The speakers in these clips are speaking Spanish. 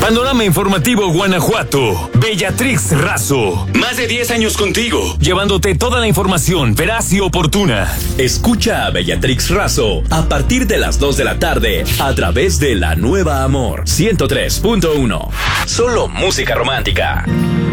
Panorama Informativo Guanajuato. Bellatrix Razo. Más de 10 años contigo, llevándote toda la información veraz y oportuna. Escucha a Bellatrix Razo a partir de las 2 de la tarde a través de La Nueva Amor 103.1. Solo música romántica.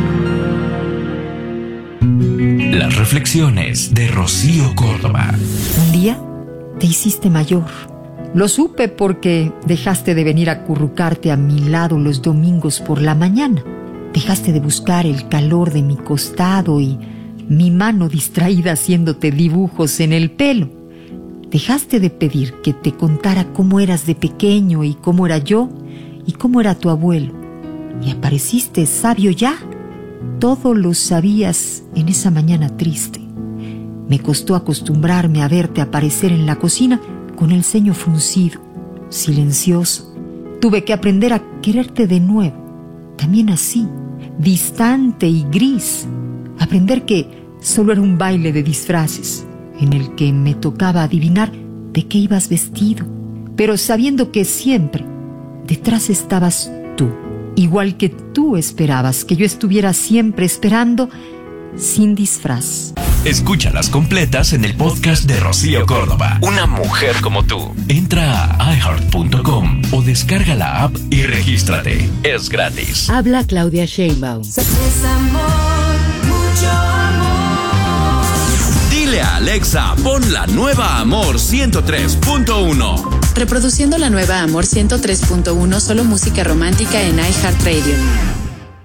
Las reflexiones de Rocío Córdoba. Un día te hiciste mayor. Lo supe porque dejaste de venir a acurrucarte a mi lado los domingos por la mañana. Dejaste de buscar el calor de mi costado y mi mano distraída haciéndote dibujos en el pelo. Dejaste de pedir que te contara cómo eras de pequeño y cómo era yo y cómo era tu abuelo. Y apareciste sabio ya. Todo lo sabías en esa mañana triste. Me costó acostumbrarme a verte aparecer en la cocina con el ceño fruncido, silencioso. Tuve que aprender a quererte de nuevo, también así, distante y gris. Aprender que solo era un baile de disfraces, en el que me tocaba adivinar de qué ibas vestido, pero sabiendo que siempre detrás estabas tú, igual que tú esperabas que yo estuviera siempre esperando, sin disfraz. Escúchalas completas en el podcast de Rocío Córdoba. Una mujer como tú. Entra a iHeart.com o descarga la app y regístrate. Es gratis. Habla Claudia Sheinbaum. Es amor, mucho amor. Dile a Alexa, pon La Nueva Amor 103.1. Reproduciendo La Nueva Amor 103.1, solo música romántica en iHeartRadio.